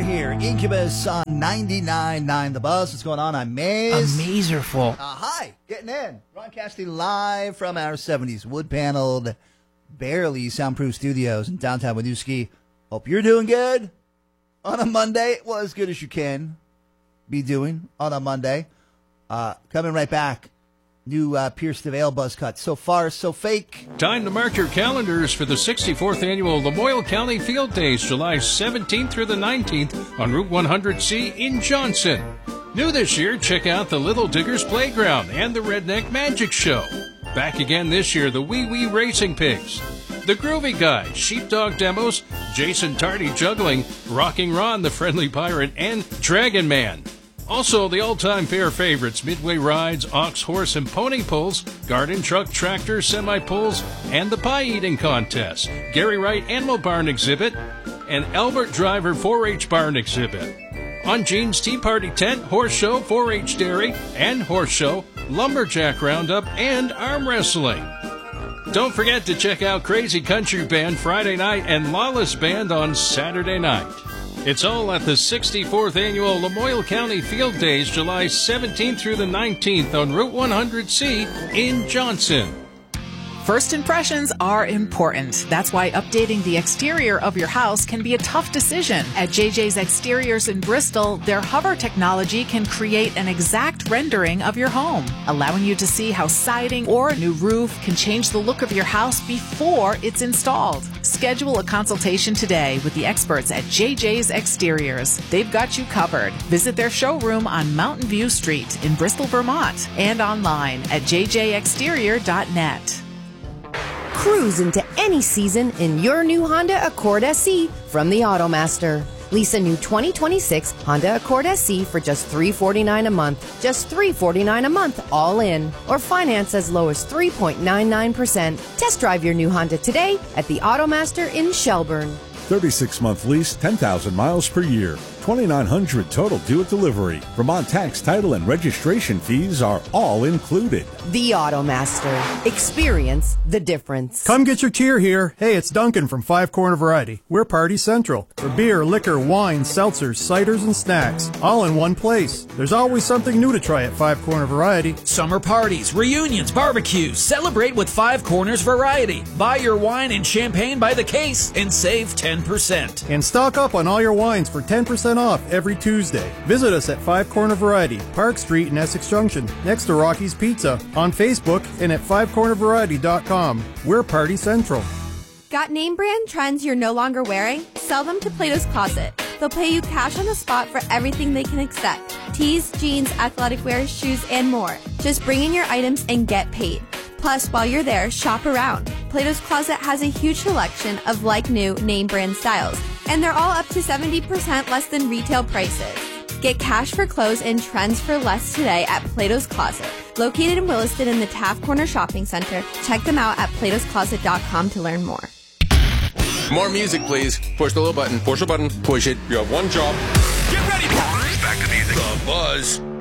here. Incubus on 99.9 The Buzz. What's going on? I'm Maze. Amazerful. Hi. Getting in. Broadcasting live from our 70s wood-paneled, barely soundproof studios in downtown Winooski. Hope you're doing good on a Monday. Well, as good as you can be doing on a Monday. Coming right back. New Pierce DeVale buzz cut. So far, so fake. Time to mark your calendars for the 64th annual Lamoille County Field Days, July 17th through the 19th on Route 100C in Johnson. New this year, check out the Little Diggers Playground and the Redneck Magic Show. Back again this year, the Wee Wee Racing Pigs, the Groovy Guys, Sheepdog Demos, Jason Tardy Juggling, Rocking Ron, the Friendly Pirate, and Dragon Man. Also, the all-time fair favorites, Midway Rides, Ox, Horse, and Pony Pulls, Garden Truck, Tractor, Semi-Pulls, and the Pie Eating Contest, Gary Wright Animal Barn Exhibit, and Albert Driver 4-H Barn Exhibit. On Gene's Tea Party Tent, Horse Show, 4-H Dairy, and Horse Show, Lumberjack Roundup, and Arm Wrestling. Don't forget to check out Crazy Country Band Friday night and Lawless Band on Saturday night. It's all at the 64th Annual Lamoille County Field Days, July 17th through the 19th on Route 100C in Johnson. First impressions are important. That's why updating the exterior of your house can be a tough decision. At JJ's Exteriors in Bristol, their hover technology can create an exact rendering of your home, allowing you to see how siding or a new roof can change the look of your house before it's installed. Schedule a consultation today with the experts at JJ's Exteriors. They've got you covered. Visit their showroom on Mountain View Street in Bristol, Vermont, and online at jjexterior.net. Cruise into any season in your new Honda Accord SE from the Automaster. Lease a new 2026 Honda Accord SE for just $349 a month. Just $349 a month, all in. Or finance as low as 3.99%. Test drive your new Honda today at the Automaster in Shelburne. 36-month lease, 10,000 miles per year. $2,900 total due at delivery. Vermont tax, title, and registration fees are all included. The Automaster. Experience the difference. Come get your cheer here. Hey, it's Duncan from Five Corner Variety. We're Party Central. For beer, liquor, wine, seltzers, ciders, and snacks. All in one place. There's always something new to try at Five Corner Variety. Summer parties, reunions, barbecues. Celebrate with Five Corners Variety. Buy your wine and champagne by the case and save 10%. And stock up on all your wines for 10% off every Tuesday. Visit us at Five Corner Variety, Park Street in Essex Junction, next to Rocky's Pizza, on Facebook and at fivecornervariety.com. We're Party Central. Got name brand trends you're no longer wearing? Sell them to Plato's Closet. They'll pay you cash on the spot for everything they can accept. Tees, jeans, athletic wear, shoes, and more. Just bring in your items and get paid. Plus, while you're there, shop around. Plato's Closet has a huge selection of like-new name brand styles, and they're all up to 70% less than retail prices. Get cash for clothes and trends for less today at Plato's Closet. Located in Williston in the Taft Corner Shopping Center, check them out at platoscloset.com to learn more. More music, please. Push the little button. Push the button. Push it. You have one job. Get ready. Back to music. The Buzz.